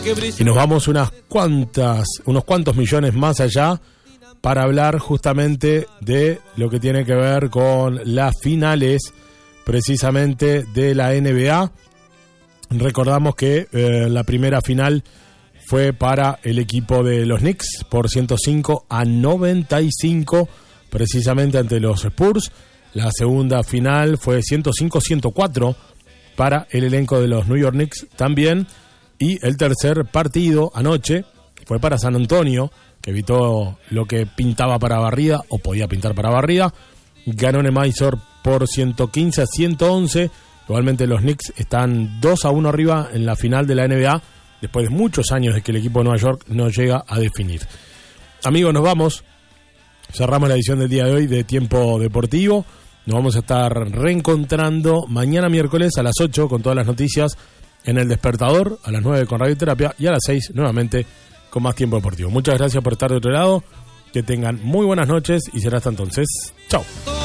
Y nos vamos unos cuantos millones más allá para hablar justamente de lo que tiene que ver con las finales precisamente de la NBA. Recordamos que la primera final fue para el equipo de los Knicks por 105-95 precisamente ante los Spurs. La segunda final fue 105-104 para el elenco de los New York Knicks también. Y el tercer partido anoche fue para San Antonio, que evitó lo que pintaba para barrida o podía pintar para barrida. Ganó Neymar por 115-111. Igualmente los Knicks están 2-1 arriba en la final de la NBA, después de muchos años de que el equipo de Nueva York no llega a definir. Amigos, nos vamos. Cerramos la edición del día de hoy de Tiempo Deportivo. Nos vamos a estar reencontrando mañana miércoles a las 8 con todas las noticias en El Despertador, a las 9 con Radioterapia y a las 6 nuevamente con más Tiempo Deportivo. Muchas gracias por estar de otro lado. Que tengan muy buenas noches y será hasta entonces. Chao.